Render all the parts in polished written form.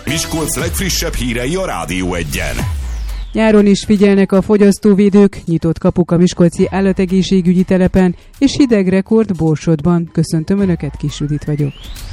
Miskolc legfrissebb hírei a Rádió Egyen. Nyáron is figyelnek a fogyasztóvédők, nyitott kapuk a miskolci állategészségügyi telepen, és hideg rekord Borsodban. Köszöntöm Önöket, Kis Judit vagyok.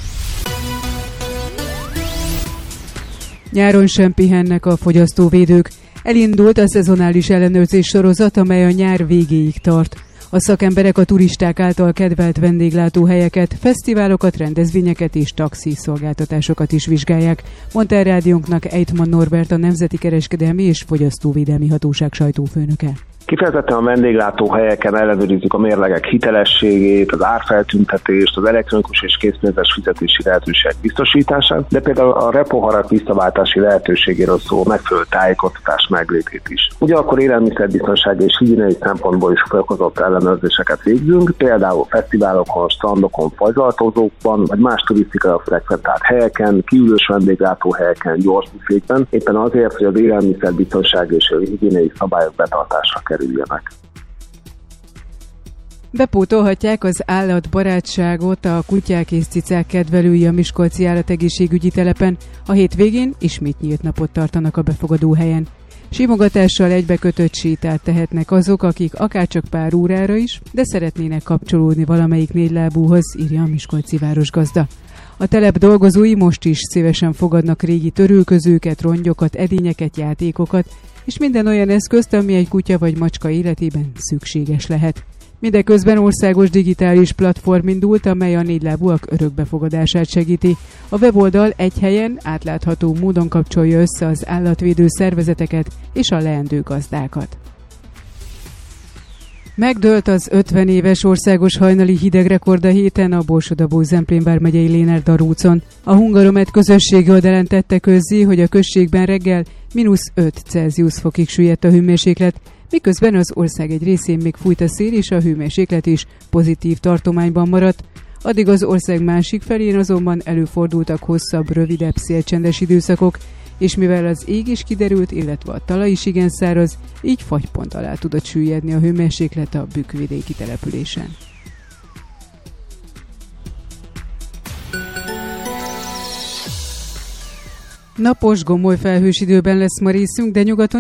Nyáron sem pihennek a fogyasztóvédők. Elindult a szezonális ellenőrzés sorozat, amely a nyár végéig tart. A szakemberek a turisták által kedvelt vendéglátóhelyeket, fesztiválokat, rendezvényeket és taxiszolgáltatásokat is vizsgálják, mondta el rádiónknak Ejtman Norbert, a Nemzeti Kereskedelmi és Fogyasztóvédelmi Hatóság sajtófőnöke. Kifejezetten a vendéglátóhelyeken ellenőrizzük a mérlegek hitelességét, az árfeltüntetést, az elektronikus és készpénzes fizetési lehetőségek biztosítását, de például a repoharak visszaváltási lehetőségéről szóló megfelelő tájékoztatás meglétét is. Ugyanakkor élelmiszerbiztonsági és higiéniai szempontból is fokozott ellenőrzéseket végzünk, például fesztiválokon, strandokon, fagylaltozókban, vagy más turisztikai frekventált helyeken, kiülős vendéglátóhelyeken, gyors büfékben, éppen azért, hogy az élelmiszerbiztonsági és higiéniai szabályok betartásra kerüljenek. Bepótolhatják az állatbarátságot a kutyák és cicák kedvelői a miskolci állategészségügyi telepen. A hétvégén ismét nyílt napot tartanak a befogadóhelyen. Simogatással egybekötött sétát tehetnek azok, akik akárcsak pár órára is, de szeretnének kapcsolódni valamelyik négylábúhoz, írja a miskolci városgazda. A telep dolgozói most is szívesen fogadnak régi törülközőket, rongyokat, edényeket, játékokat, és minden olyan eszközt, ami egy kutya vagy macska életében szükséges lehet. Mindeközben országos digitális platform indult, amely a négylábúak örökbefogadását segíti. A weboldal egy helyen átlátható módon kapcsolja össze az állatvédő szervezeteket és a leendő gazdákat. Megdőlt az 50 éves országos hajnali hidegrekord a héten a Borsod-Abaúj-Zemplén vármegyei Lénárd úton. A Hungaromet közösségi oldalán tette közzé, hogy a községben reggel -5 Celsius fokig süllyedt a hőmérséklet, miközben az ország egy részén még fújt a szél és a hőmérséklet is pozitív tartományban maradt. Addig az ország másik felén azonban előfordultak hosszabb, rövidebb szélcsendes időszakok, és mivel az ég is kiderült, illetve a talaj is igen száraz, így fagypont alá tudott süllyedni a hőmérséklet a bükkvidéki településen. Napos, gomoly felhős időben lesz ma részünk, de nyugaton